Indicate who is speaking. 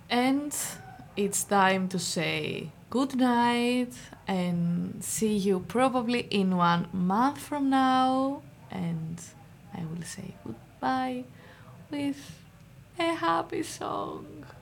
Speaker 1: And it's time to say good night and see you probably in 1 month from now. And I will say goodbye with a happy song.